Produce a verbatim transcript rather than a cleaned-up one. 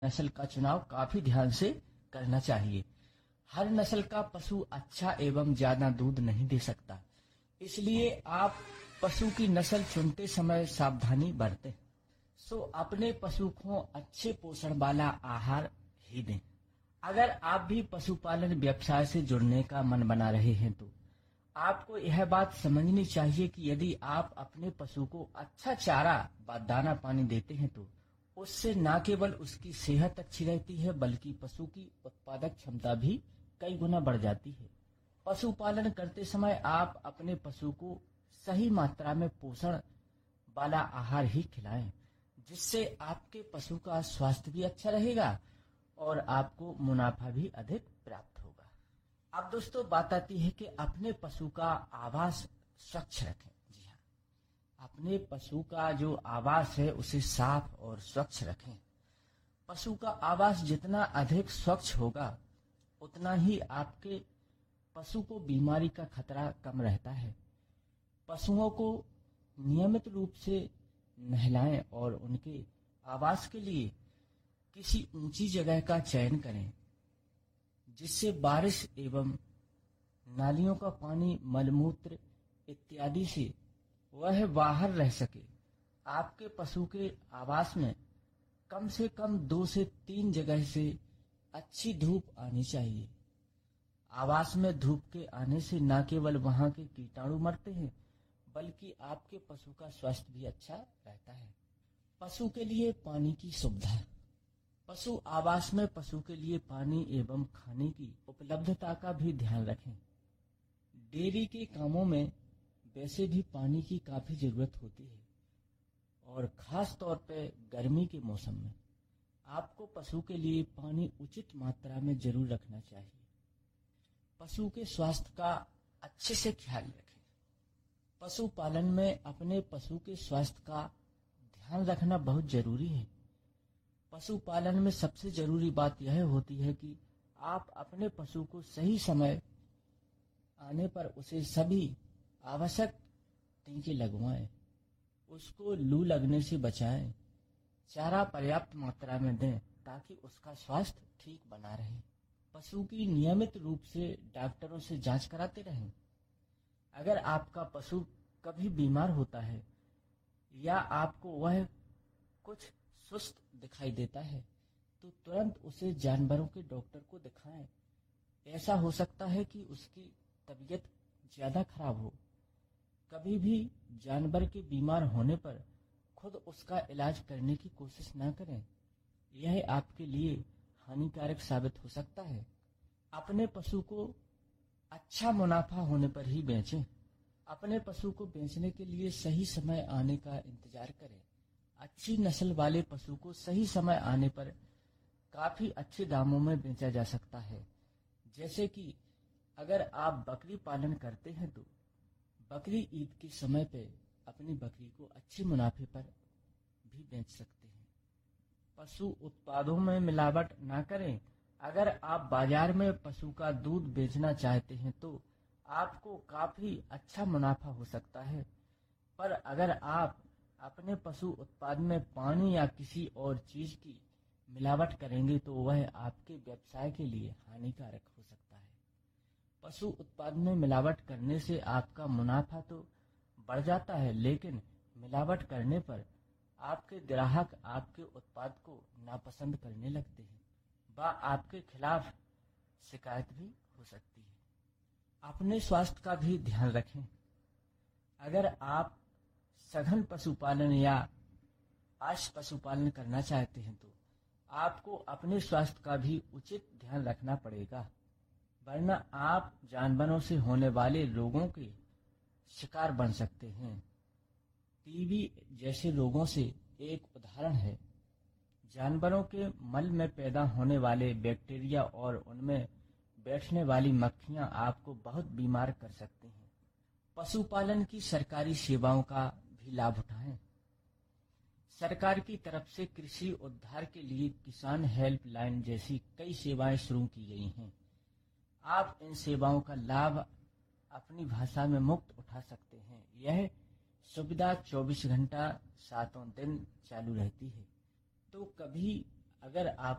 नस्ल का चुनाव काफी ध्यान से करना चाहिए। हर नस्ल का पशु अच्छा एवं ज्यादा दूध नहीं दे सकता, इसलिए आप पशु की नस्ल चुनते समय सावधानी बरतें। सो अपने पशु को अच्छे पोषण वाला आहार ही दें। अगर आप भी पशुपालन व्यवसाय से जुड़ने का मन बना रहे हैं तो आपको यह बात समझनी चाहिए कि यदि आप अपने पशु को अच्छा चारा व दाना पानी देते हैं तो उससे न केवल उसकी सेहत अच्छी रहती है बल्कि पशु की उत्पादक क्षमता भी कई गुना बढ़ जाती है। पशुपालन करते समय आप अपने पशु को सही मात्रा में पोषण वाला आहार ही खिलाएं, जिससे आपके पशु का स्वास्थ्य भी अच्छा रहेगा और आपको मुनाफा भी अधिक प्राप्त होगा। अब दोस्तों बात आती है कि अपने पशु का आवास स्वच्छ रखें। जी हाँ, अपने पशु का जो आवास है उसे साफ और स्वच्छ रखें। पशु का आवास जितना अधिक स्वच्छ होगा उतना ही आपके पशु को बीमारी का खतरा कम रहता है। पशुओं को नियमित रूप से नहलाएं और उनके आवास के लिए किसी ऊंची जगह का चयन करें, जिससे बारिश एवं नालियों का पानी, मलमूत्र इत्यादि से वह बाहर रह सके। आपके पशु के आवास में कम से कम दो से तीन जगह से अच्छी धूप आनी चाहिए। आवास में धूप के आने से न केवल वहां के कीटाणु मरते हैं बल्कि आपके पशु का स्वास्थ्य भी अच्छा रहता है। पशु के लिए पानी की सुविधा। पशु आवास में पशु के लिए पानी एवं खाने की उपलब्धता का भी ध्यान रखें। डेयरी के कामों में वैसे भी पानी की काफी जरूरत होती है और खास तौर पर गर्मी के मौसम में आपको पशु के लिए पानी उचित मात्रा में जरूर रखना चाहिए। पशु के स्वास्थ्य का अच्छे से ख्याल रखें। पशुपालन में अपने पशु के स्वास्थ्य का ध्यान रखना बहुत जरूरी है। पशुपालन में सबसे जरूरी बात यह होती है कि आप अपने पशु को सही समय आने पर उसे सभी आवश्यक टीके लगवाएं, उसको लू लगने से बचाएं, चारा पर्याप्त मात्रा में दें ताकि उसका स्वास्थ्य ठीक बना रहे। पशु की नियमित रूप से डॉक्टरों से जांच कराते रहें। अगर आपका पशु कभी बीमार होता है या आपको वह कुछ सुस्त दिखाई देता है तो तुरंत उसे जानवरों के डॉक्टर को दिखाएं। ऐसा हो सकता है कि उसकी तबीयत ज्यादा खराब हो। कभी भी जानवर के बीमार होने पर खुद उसका इलाज करने की कोशिश न करें, यह आपके लिए हानिकारक साबित हो सकता है। अपने पशु को अच्छा मुनाफा होने पर ही बेचें। अपने पशु को बेचने के लिए सही समय आने का इंतजार करें। अच्छी नस्ल वाले पशु को सही समय आने पर काफी अच्छे दामों में बेचा जा सकता है। जैसे कि अगर आप बकरी पालन करते हैं तो बकरी ईद के समय पे अपनी बकरी को अच्छे मुनाफे पर भी बेच सकते हैं। पशु उत्पादों में मिलावट ना करें। अगर आप बाजार में पशु का दूध बेचना चाहते हैं तो आपको काफी अच्छा मुनाफा हो सकता है, पर अगर आप अपने पशु उत्पाद में पानी या किसी और चीज की मिलावट करेंगे तो वह आपके व्यवसाय के लिए हानिकारक हो सकता है। पशु उत्पाद में मिलावट करने से आपका मुनाफा तो बढ़ जाता है, लेकिन मिलावट करने पर आपके ग्राहक आपके उत्पाद को नापसंद करने लगते हैं व आपके खिलाफ शिकायत भी हो सकती है। अपने स्वास्थ्य का भी ध्यान रखें। अगर आप सघन पशुपालन या आश पशुपालन करना चाहते हैं तो आपको अपने स्वास्थ्य का भी उचित ध्यान रखना पड़ेगा, वरना आप जानवरों से होने वाले रोगों के शिकार बन सकते हैं। टीबी जैसे रोगों से एक उदाहरण है। जानवरों के मल में पैदा होने वाले बैक्टीरिया और उनमें बैठने वाली मक्खियां आपको बहुत बीमार कर सकती हैं। पशुपालन की सरकारी सेवाओं का भी लाभ उठाएं। सरकार की तरफ से कृषि उद्धार के लिए किसान हेल्पलाइन जैसी कई सेवाएं शुरू की गई हैं। आप इन सेवाओं का लाभ अपनी भाषा में मुफ्त उठा सकते हैं। यह सुविधा चौबीस घंटा सातों दिन चालू रहती है। तो कभी अगर आप